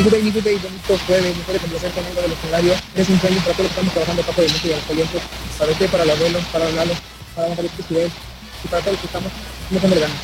mi good day, bonito jueves, me puede complacer conmigo del escenario. Es un sueño para todos los que estamos trabajando acá por el mundo y a los oyentes, para usted, para el abuelo, para Lalo, para Margarita Fidel y para todos los que estamos no tener ganas.